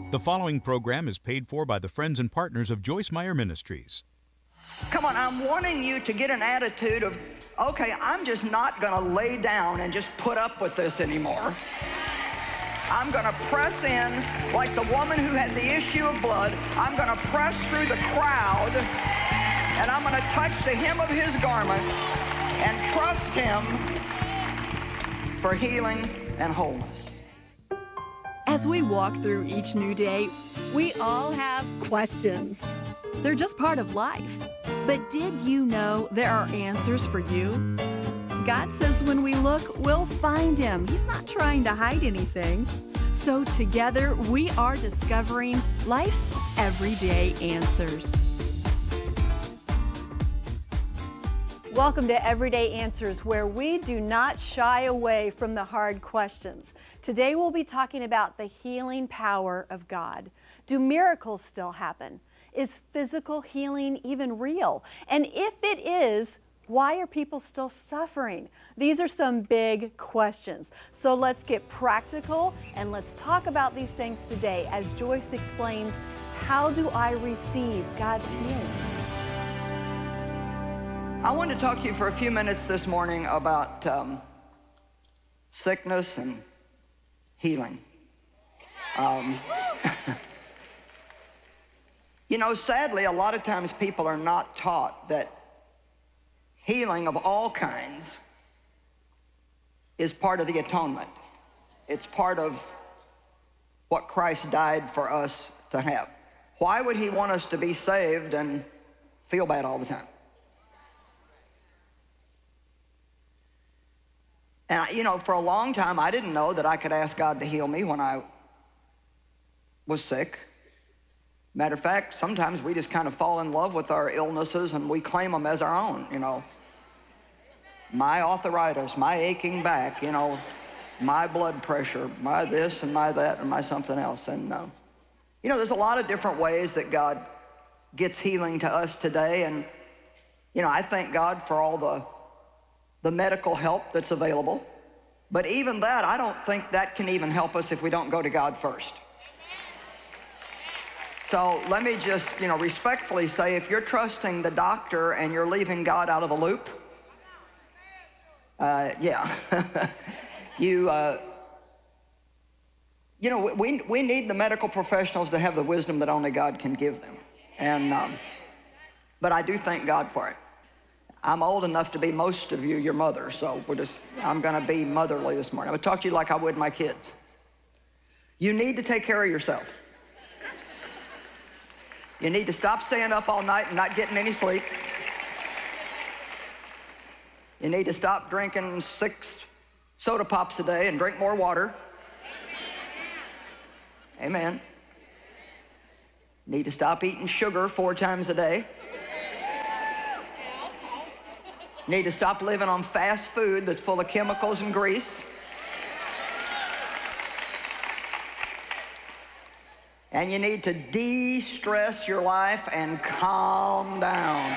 The following program is paid for by the friends and partners of Joyce Meyer Ministries. Come on, I'm wanting you to get an attitude of, okay, I'm just not going to lay down and just put up with this anymore. I'm going to press in like the woman who had the issue of blood. I'm going to press through the crowd, and I'm going to touch the hem of his garment and trust him for healing and wholeness. As we walk through each new day, we all have questions. They're just part of life. But did you know there are answers for you? God says when we look, we'll find him. He's not trying to hide anything. So together, we are discovering life's everyday answers. Welcome to Everyday Answers, where we do not shy away from the hard questions. Today we'll be talking about the healing power of God. Do miracles still happen? Is physical healing even real? And if it is, why are people still suffering? These are some big questions. So let's get practical and let's talk about these things today as Joyce explains, how do I receive God's healing? I want to talk to you for a few minutes this morning about sickness and healing. You know, sadly, a lot of times people are not taught that healing of all kinds is part of the atonement. It's part of what Christ died for us to have. Why would he want us to be saved and feel bad all the time? And, you know, for a long time, I didn't know that I could ask God to heal me when I was sick. Matter of fact, sometimes we just kind of fall in love with our illnesses and we claim them as our own, you know. My arthritis, my aching back, you know, my blood pressure, my this and my that and my something else. And, you know, there's a lot of different ways that God gets healing to us today. And, you know, I thank God for all the medical help that's available. But even that, I don't think that can even help us if we don't go to God first. So let me just, you know, respectfully say, if you're trusting the doctor and you're leaving God out of the loop, yeah. You know, we need the medical professionals to have the wisdom that only God can give them. And, but I do thank God for it. I'm old enough to be most of you your mother, so I'm going to be motherly this morning. I'm going to talk to you like I would my kids. You need to take care of yourself. You need to stop staying up all night and not getting any sleep. You need to stop drinking 6 soda pops a day and drink more water. Amen. You need to stop eating sugar 4 times a day. You need to stop living on fast food that's full of chemicals and grease. And you need to de-stress your life and calm down.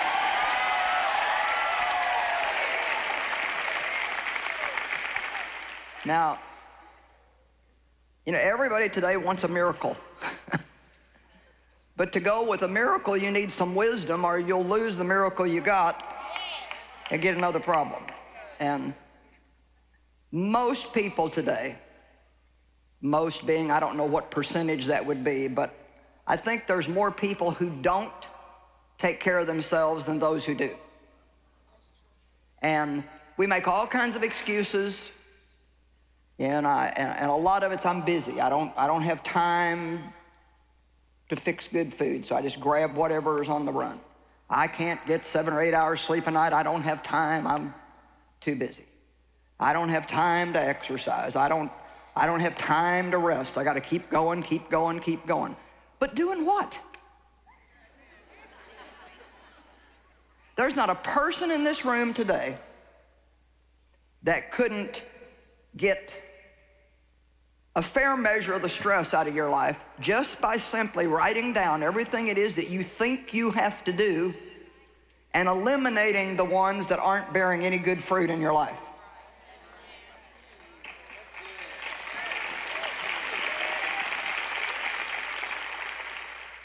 Now, you know, everybody today wants a miracle. But to go with a miracle, you need some wisdom, or you'll lose the miracle you got and get another problem. And most people today, most being, I don't know what percentage that would be, but I think there's more people who don't take care of themselves than those who do. And we make all kinds of excuses, and a lot of it's I'm busy. I don't have time to fix good food, so I just grab whatever is on the run. I can't get 7 or 8 hours sleep a night. I don't have time. I'm too busy. I don't have time to exercise. I don't have time to rest. I got to keep going, keep going, keep going. But doing what? There's not a person in this room today that couldn't get a fair measure of the stress out of your life just by simply writing down everything it is that you think you have to do and eliminating the ones that aren't bearing any good fruit in your life.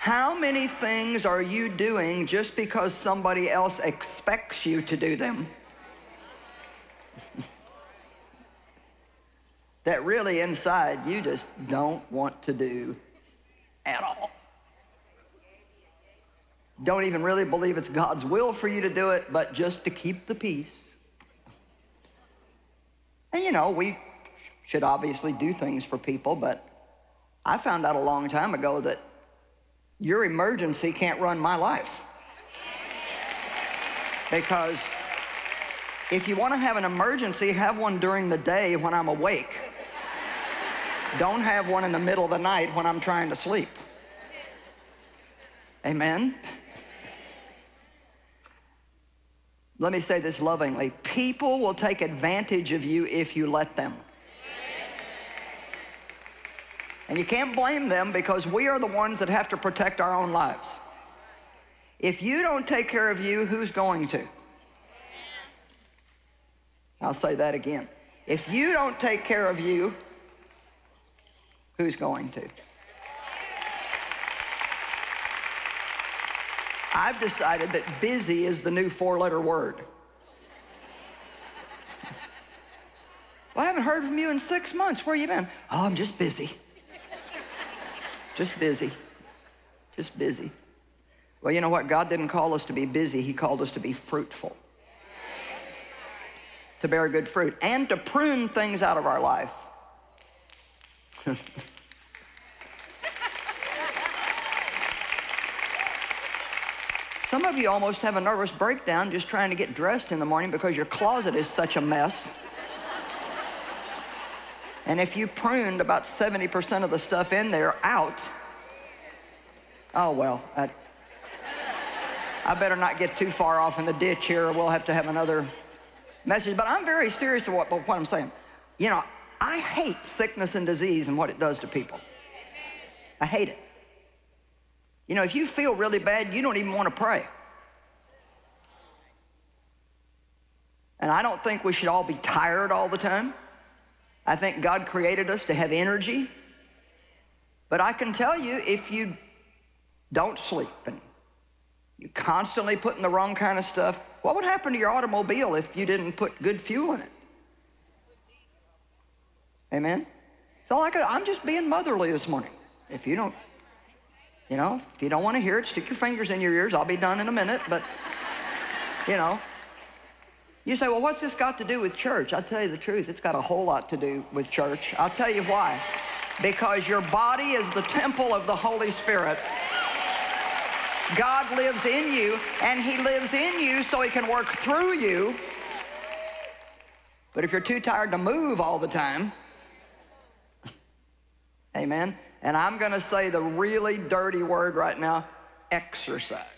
How many things are you doing just because somebody else expects you to do them that really inside you just don't want to do at all? Don't even really believe it's God's will for you to do it, but just to keep the peace. And you know, we should obviously do things for people, but I found out a long time ago that your emergency can't run my life. Because if you want to have an emergency, have one during the day when I'm awake. Don't have one in the middle of the night when I'm trying to sleep. Amen? Let me say this lovingly. People will take advantage of you if you let them. And you can't blame them because we are the ones that have to protect our own lives. If you don't take care of you, who's going to? I'll say that again. If you don't take care of you, who's going to? I've decided that busy is the new 4-letter word. Well, I haven't heard from you in 6 months. Where you been? Oh, I'm just busy. Just busy. Just busy. Well, you know what? God didn't call us to be busy. He called us to be fruitful. To bear good fruit. And to prune things out of our life. Some of you almost have a nervous breakdown just trying to get dressed in the morning because your closet is such a mess. And if you pruned about 70% of the stuff in there out, oh well, I better not get too far off in the ditch here or we'll have to have another message. But I'm very serious about what I'm saying. You know, I hate sickness and disease and what it does to people. I hate it. You know, if you feel really bad, you don't even want to pray. And I don't think we should all be tired all the time. I think God created us to have energy. But I can tell you, if you don't sleep and you constantly putting the wrong kind of stuff, what would happen to your automobile if you didn't put good fuel in it? Amen? So I'm just being motherly this morning. If you don't, you know, if you don't want to hear it, stick your fingers in your ears. I'll be done in a minute, but, you know. You say, well, what's this got to do with church? I'll tell you the truth. It's got a whole lot to do with church. I'll tell you why. Because your body is the temple of the Holy Spirit. God lives in you, and He lives in you so He can work through you. But if you're too tired to move all the time, amen, and I'm going to say the really dirty word right now, exercise.